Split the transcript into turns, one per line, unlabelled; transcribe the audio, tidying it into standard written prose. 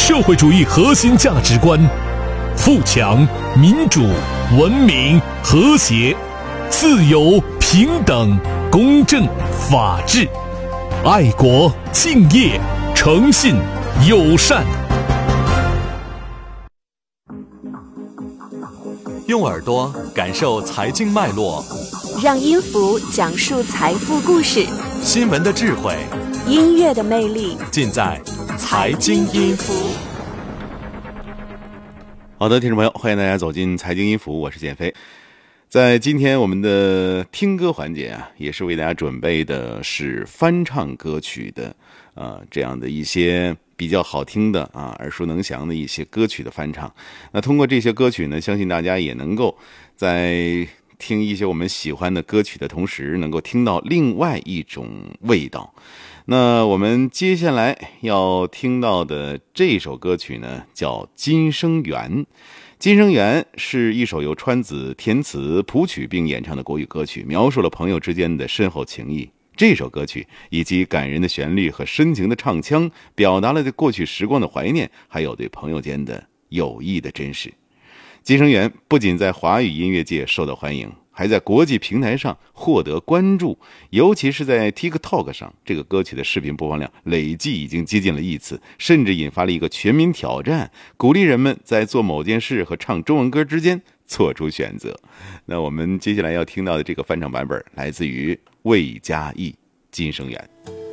社会主义核心价值观：富强、民主、文明、和谐、自由、平等、公正、法治、爱国、敬业、诚信、友善。
用耳朵感受财经脉络，
让音符讲述财富故事，
新闻的智慧，
音乐的魅力，
尽在财经音符。
好的，听众朋友，欢迎大家走进财经音符，我是建飞。在今天我们的听歌环节啊，也是为大家准备的是翻唱歌曲的这样的一些比较好听的耳熟能详的一些歌曲的翻唱。那通过这些歌曲呢，相信大家也能够在听一些我们喜欢的歌曲的同时，能够听到另外一种味道。那我们接下来要听到的这首歌曲呢，叫《今生缘》。《今生缘》是一首由川子填词谱曲并演唱的国语歌曲，描述了朋友之间的深厚情谊。这首歌曲以及感人的旋律和深情的唱腔，表达了对过去时光的怀念，还有对朋友间的友谊的真实。《今生缘》不仅在华语音乐界受到欢迎，还在国际平台上获得关注，尤其是在 TikTok 上，这个歌曲的视频播放量累计已经接近了1亿次，甚至引发了一个全民挑战，鼓励人们在做某件事和唱中文歌之间做出选择。那我们接下来要听到的这个翻唱版本来自于魏佳艺《今生缘》。